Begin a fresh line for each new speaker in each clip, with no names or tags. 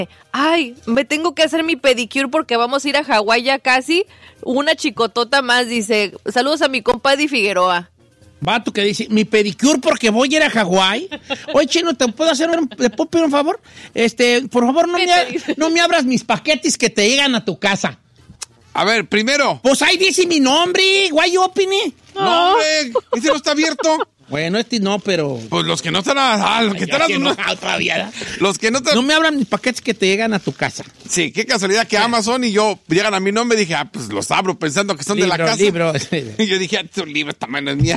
Ay, me tengo que hacer mi pedicure porque vamos a ir a Hawái ya casi. Una chicotota más, dice. Saludos a mi compadre Figueroa.
Vato que dice, mi pedicure porque voy a ir a Hawái. Oye, Chino, ¿te puedo pedir un favor? Por favor, no me abras mis paquetes que te llegan a tu casa.
A ver, primero.
Pues ahí dice mi nombre, guay, opine.
No, hombre, ese no está abierto.
Bueno, no, pero...
Pues los que no están... los que están...
todavía.
Los que no están...
No me abran mis paquetes que te llegan a tu casa.
Sí, qué casualidad que Amazon y yo llegan a mi nombre. Dije, pues los abro pensando que son de la casa. Y yo dije, tu libro, esta mano es mía.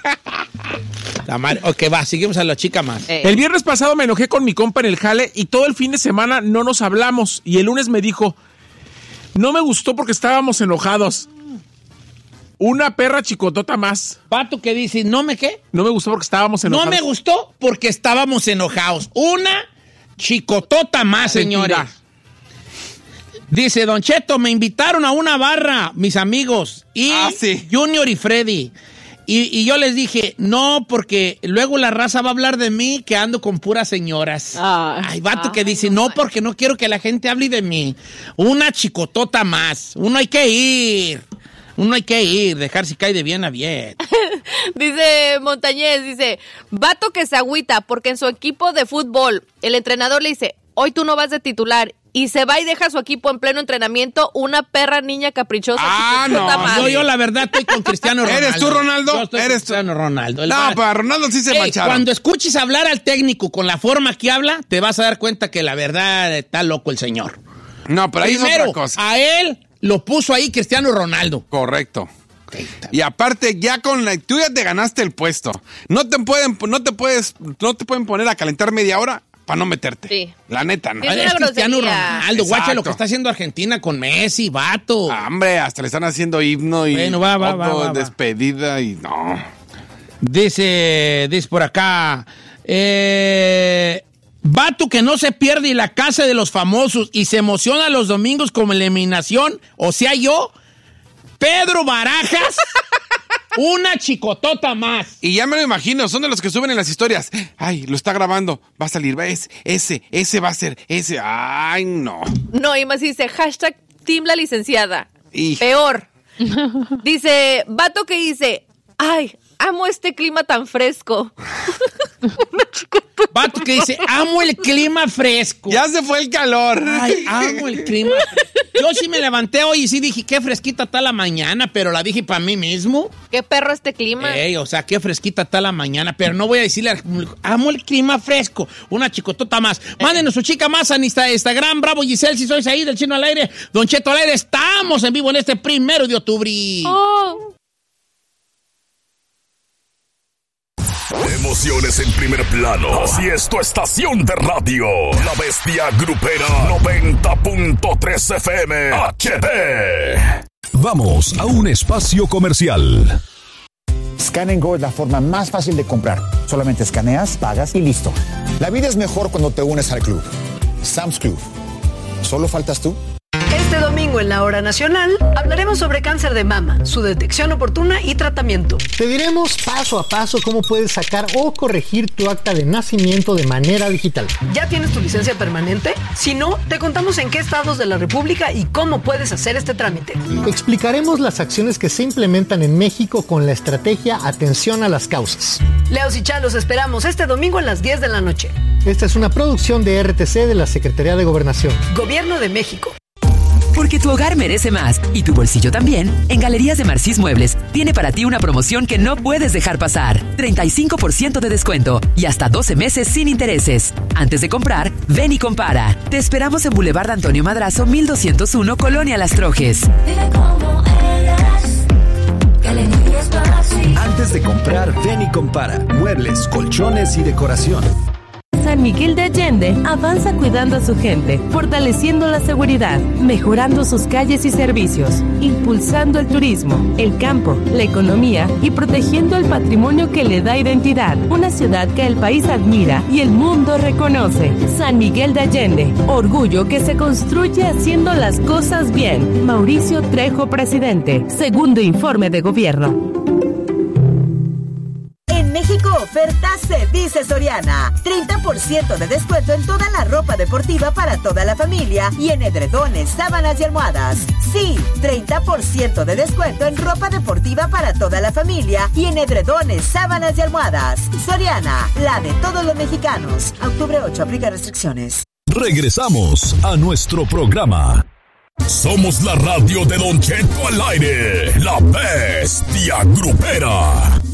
Ok, va, seguimos a la chica más.
El viernes pasado me enojé con mi compa en el jale y todo el fin de semana no nos hablamos. Y el lunes me dijo, no me gustó porque estábamos enojados. Una perra chicotota más.
Vato que dice, ¿no me qué?
No me gustó porque estábamos enojados.
No me gustó porque estábamos enojados. Una chicotota más, señores. Dice, Don Cheto, me invitaron a una barra, mis amigos. Y
sí.
Junior y Freddy. Y yo les dije, no, porque luego la raza va a hablar de mí que ando con puras señoras. Ay, vato que dice, no, porque no quiero que la gente hable de mí. Una chicotota más. Uno hay que ir, dejar si cae de bien a bien.
Dice Montañez, dice, vato que se agüita porque en su equipo de fútbol el entrenador le dice, hoy tú no vas de titular. Y se va y deja su equipo en pleno entrenamiento, una perra niña caprichosa.
Yo la verdad estoy con Cristiano Ronaldo.
¿Eres tú, Ronaldo?
Yo estoy con Cristiano Ronaldo.
Para Ronaldo sí se mancharon.
Cuando escuches hablar al técnico con la forma que habla, te vas a dar cuenta que la verdad está loco el señor.
No, pero ahí es otra cosa.
A él lo puso ahí Cristiano Ronaldo.
Correcto. Y aparte, tú ya te ganaste el puesto. No te pueden poner a calentar media hora para no meterte. Sí. La neta, ¿no?
Es Cristiano Ronaldo. Guacha lo que está haciendo Argentina con Messi, vato.
Hombre, hasta le están haciendo himno y
va.
despedida y no.
Dice por acá, vato que no se pierde y la casa de los famosos y se emociona los domingos como eliminación, o sea yo, Pedro Barajas. Una chicotota más.
Y ya me lo imagino, son de los que suben en las historias. Ay, lo está grabando, va a salir, ese va a ser, ese. Ay, no.
No, y más dice, hashtag Team la licenciada. Peor. Dice, vato que dice, ay, amo este clima tan fresco. Una chicotota.
Vato que dice, amo el clima fresco.
Ya se fue el calor.
Ay, amo el clima fresco. Yo sí me levanté hoy y sí dije, qué fresquita está la mañana, pero la dije para mí mismo.
Qué perro este clima.
O sea, qué fresquita está la mañana, pero no voy a decirle, amo el clima fresco. Una chicotota más. Mándenos su chica más a Instagram, Bravo Giselle, si sois ahí del Chino al aire, Don Cheto al aire. Estamos en vivo en este 1 de octubre.
Emociones en primer plano. Así es tu estación de radio. La Bestia Grupera 90.3 FM HD. Vamos a un espacio comercial.
Scan & Go es la forma más fácil de comprar. Solamente escaneas, pagas y listo. La vida es mejor cuando te unes al club. Sam's Club. ¿Solo faltas tú?
Este domingo en la Hora Nacional hablaremos sobre cáncer de mama, su detección oportuna y tratamiento.
Te diremos paso a paso cómo puedes sacar o corregir tu acta de nacimiento de manera digital.
¿Ya tienes tu licencia permanente? Si no, te contamos en qué estados de la República y cómo puedes hacer este trámite.
Explicaremos las acciones que se implementan en México con la estrategia Atención a las Causas.
Leos y Chá, los esperamos este domingo a las 10 de la noche.
Esta es una producción de RTC de la Secretaría de Gobernación.
Gobierno de México.
Porque tu hogar merece más y tu bolsillo también, en Galerías de Marcís Muebles tiene para ti una promoción que no puedes dejar pasar. 35% de descuento y hasta 12 meses sin intereses. Antes de comprar, ven y compara. Te esperamos en Boulevard Antonio Madrazo, 1201, Colonia Las Trojes.
Antes de comprar, ven y compara. Muebles, colchones y decoración.
San Miguel de Allende avanza cuidando a su gente, fortaleciendo la seguridad, mejorando sus calles y servicios, impulsando el turismo, el campo, la economía y protegiendo el patrimonio que le da identidad. Una ciudad que el país admira y el mundo reconoce. San Miguel de Allende, orgullo que se construye haciendo las cosas bien. Mauricio Trejo, presidente. Segundo informe de gobierno.
En México oferta se dice Soriana. 30% de descuento en toda la ropa deportiva para toda la familia y en edredones, sábanas y almohadas. Sí, 30% de descuento en ropa deportiva para toda la familia y en edredones, sábanas y almohadas. Soriana, la de todos los mexicanos. Octubre 8, aplica restricciones.
Regresamos a nuestro programa. Somos la radio de Don Cheto al aire, la bestia grupera.